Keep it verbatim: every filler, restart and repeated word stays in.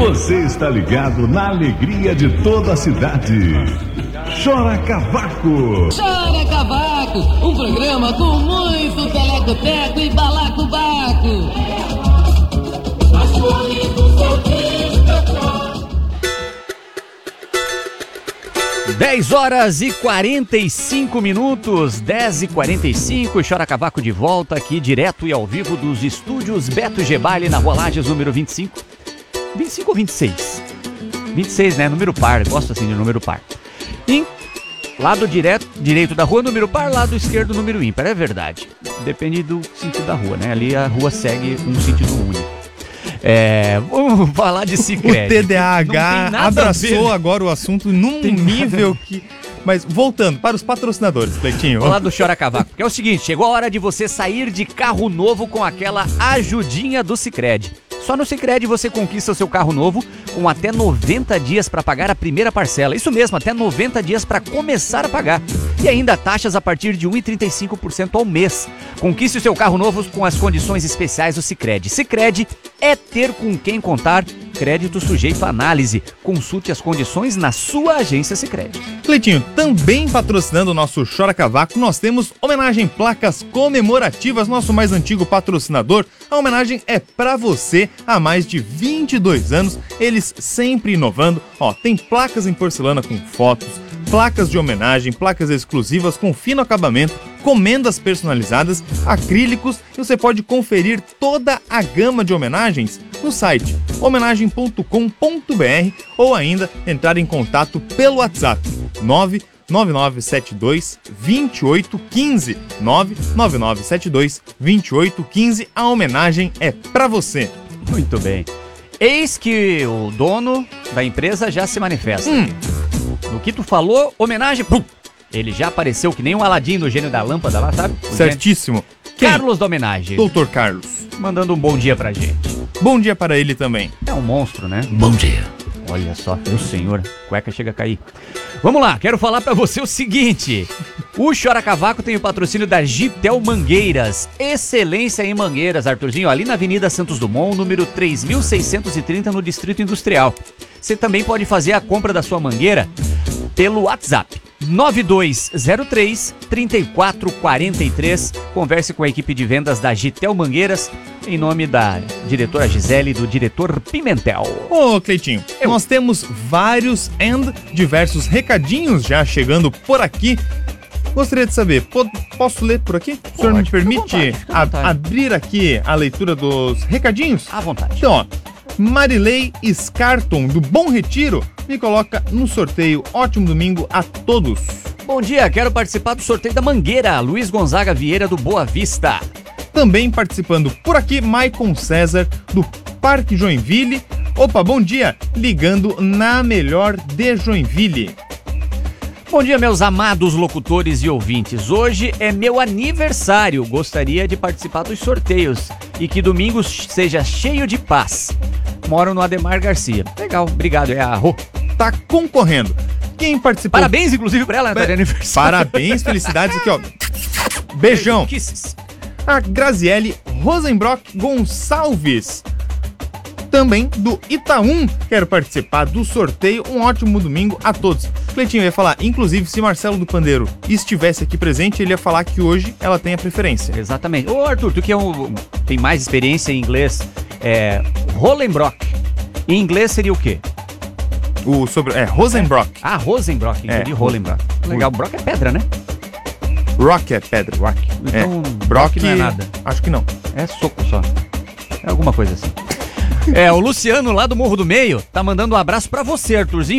Você está ligado na alegria de toda a cidade. Chora Cavaco. Chora Cavaco, um programa com muito teleco-teco e balaco-baco. dez horas e quarenta e cinco minutos, dez e quarenta e cinco, Chora Cavaco de volta aqui direto e ao vivo dos estúdios Beto Gebali na Rua Lages, número vinte e cinco. vinte e cinco ou vinte e seis? vinte e seis, né? Número par, gosto assim de número par. E lado direto, direito da rua, número par, lado esquerdo, número ímpar. É verdade. Depende do sentido da rua, né? Ali a rua segue um sentido único. É, vamos falar de Sicredi. O T D A H abraçou agora o assunto num tem nível que... Mas voltando para os patrocinadores, Cleitinho. Vamos lá do Chora Cavaco, porque é o seguinte, chegou a hora de você sair de carro novo com aquela ajudinha do Sicredi. Só no Sicredi você conquista o seu carro novo com até noventa dias para pagar a primeira parcela. Isso mesmo, até noventa dias para começar a pagar. E ainda taxas a partir de um vírgula trinta e cinco por cento ao mês. Conquiste o seu carro novo com as condições especiais do Sicredi. Sicredi é ter com quem contar. Crédito sujeito à análise. Consulte as condições na sua agência Sicredi. Cleitinho, também patrocinando o nosso Chora Cavaco, nós temos homenagem placas comemorativas, nosso mais antigo patrocinador. A homenagem é pra você há mais de vinte e dois anos, eles sempre inovando. Ó, tem placas em porcelana com fotos, placas de homenagem, placas exclusivas com fino acabamento, comendas personalizadas, acrílicos, e você pode conferir toda a gama de homenagens no site homenagem ponto com ponto br ou ainda entrar em contato pelo WhatsApp nove nove nove sete dois, dois oito um cinco, nove nove nove sete dois, dois oito um cinco. A homenagem é pra você. Muito bem. Eis que o dono da empresa já se manifesta. Hum. No que tu falou, homenagem, pum, ele já apareceu que nem um Aladim do gênio da lâmpada lá, sabe? O certíssimo. Quem? Carlos da homenagem. doutor Carlos. Mandando um bom dia pra gente. Bom dia para ele também. É um monstro, né? Bom dia. Olha só, meu senhor, cueca chega a cair. Vamos lá, quero falar pra você o seguinte. O Chora Cavaco tem o patrocínio da Gitel Mangueiras. Excelência em mangueiras, Arthurzinho, ali na Avenida Santos Dumont, número três mil seiscentos e trinta, no Distrito Industrial. Você também pode fazer a compra da sua mangueira pelo WhatsApp nove dois zero três, três quatro quatro três. Converse com a equipe de vendas da Gitel Mangueiras, em nome da diretora Gisele e do diretor Pimentel. Ô, Cleitinho, Eu. nós temos vários and diversos recadinhos já chegando por aqui. Gostaria de saber, po- posso ler por aqui? O senhor Pode, me permite vontade, a- abrir aqui a leitura dos recadinhos? À vontade. Então, ó, Marilei Scarton, do Bom Retiro, me coloca no sorteio. Ótimo domingo a todos. Bom dia, quero participar do sorteio da Mangueira. Luiz Gonzaga Vieira, do Boa Vista. Também participando por aqui, Maicon César, do Parque Joinville. Opa, bom dia, ligando na melhor de Joinville. Bom dia, meus amados locutores e ouvintes. Hoje é meu aniversário. Gostaria de participar dos sorteios e que domingo seja cheio de paz. Moro no Ademar Garcia. Legal, obrigado. É a Rô. Tá concorrendo. Quem participou... Parabéns, inclusive, pra ela, né? Tá de aniversário. Parabéns, felicidades aqui, ó. Beijão. Kisses. A Graziele Rosenbrock Gonçalves, também do Itaú, quero participar do sorteio. Um ótimo domingo a todos. Cleitinho ia falar, inclusive, se Marcelo do Pandeiro estivesse aqui presente, ele ia falar que hoje ela tem a preferência. Exatamente. Ô, Arthur, tu que é um, tem mais experiência em inglês, é Rosenbrock. Em inglês seria o quê? O sobre é Rosenbrock. É. Ah, Rosenbrock, entendi, é. Rosenbrock. Legal, Brock é pedra, né? Rock é pedra. Rock. Então, é. Brock não é nada. Acho que não. É soco só. É alguma coisa assim. É, o Luciano lá do Morro do Meio tá mandando um abraço pra você, Arthurzinho.